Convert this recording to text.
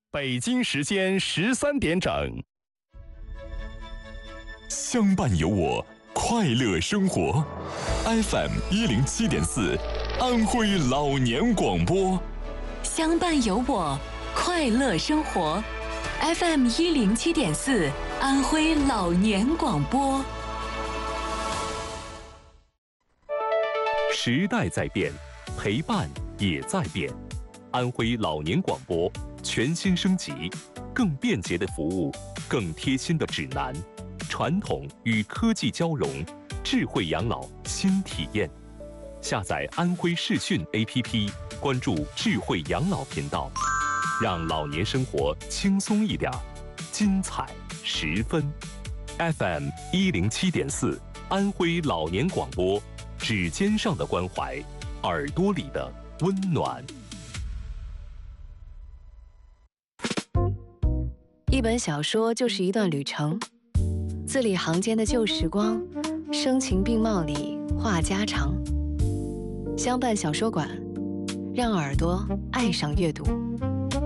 北京时间13点整。 相伴有我，快乐生活。FM107.4，安徽老年广播。 相伴有我，快乐生活。FM107.4，安徽老年广播。 时代在变，陪伴也在变。安徽老年广播全新升级，更便捷的服务，更贴心的指南，传统与科技交融，智慧养老新体验。下载安徽视讯 APP， 关注智慧养老频道，让老年生活轻松一点，精彩十分。FM107.4，安徽老年广播，指尖上的关怀，耳朵里的温暖。 一本小说就是一段旅程，字里行间的旧时光，声情并茂里话家常。相伴小说馆，让耳朵爱上阅读。